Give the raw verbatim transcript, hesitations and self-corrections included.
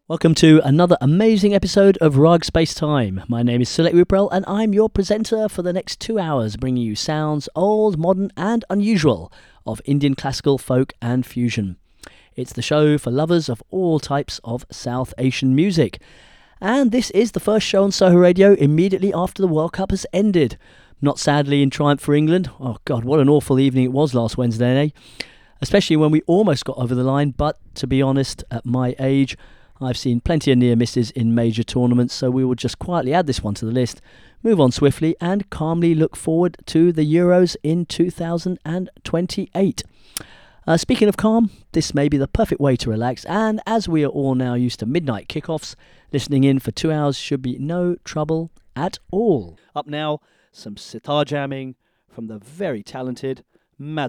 Welcome to another amazing episode of Rag Space Time. My name is Sulek Ruprel and I'm your presenter for the next two hours, bringing you sounds old, modern and unusual of Indian classical, folk and fusion. It's the show for lovers of all types of South Asian music. And this is the first show on Soho Radio immediately after the World Cup has ended. Not sadly in triumph for England. Oh God, what an awful evening it was last Wednesday, eh? Especially when we almost got over the line, but to be honest, at my age, I've seen plenty of near misses in major tournaments, so we will just quietly add this one to the list, move on swiftly and calmly look forward to the Euros in two thousand twenty-eight. Uh, speaking of calm, this may be the perfect way to relax, and as we are all now used to midnight kickoffs, listening in for two hours should be no trouble at all. Up now, some sitar jamming from the very talented Madhur.